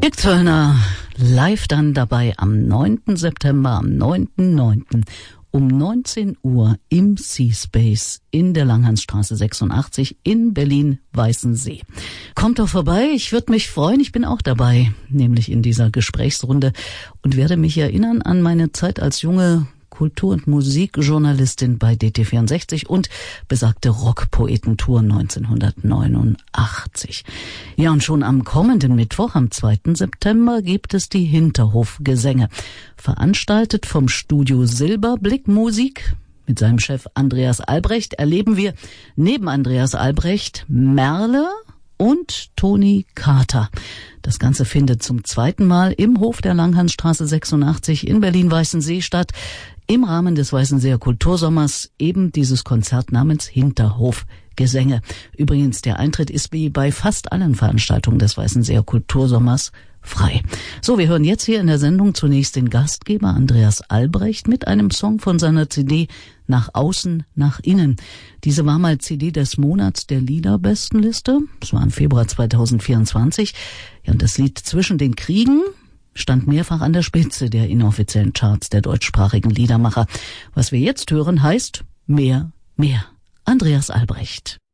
Dick Turner live dann dabei am 9. September, am 9.9. um 19 Uhr im Seaspace in der Langhansstraße 86 in Berlin-Weißensee. Kommt doch vorbei, ich würde mich freuen, ich bin auch dabei, nämlich in dieser Gesprächsrunde und werde mich erinnern an meine Zeit als junge Kultur- und Musikjournalistin bei DT64 und besagte Rockpoetentour 1989. Ja, und schon am kommenden Mittwoch, am 2. September, gibt es die Hinterhofgesänge. Veranstaltet vom Studio Silberblick Musik. Mit seinem Chef Andreas Albrecht erleben wir neben Andreas Albrecht Merle und Toni Carter. Das Ganze findet zum zweiten Mal im Hof der Langhansstraße 86 in Berlin-Weißensee statt. Im Rahmen des Weißenseer Kultursommers eben dieses Konzert namens Hinterhofgesänge. Übrigens, der Eintritt ist wie bei fast allen Veranstaltungen des Weißenseer Kultursommers frei. So, wir hören jetzt hier in der Sendung zunächst den Gastgeber Andreas Albrecht mit einem Song von seiner CD Nach außen, nach innen. Diese war mal CD des Monats der Liederbestenliste. Das war im Februar 2024. Ja, und das Lied Zwischen den Kriegen stand mehrfach an der Spitze der inoffiziellen Charts der deutschsprachigen Liedermacher. Was wir jetzt hören, heißt Mehr, mehr. Andreas Albrecht.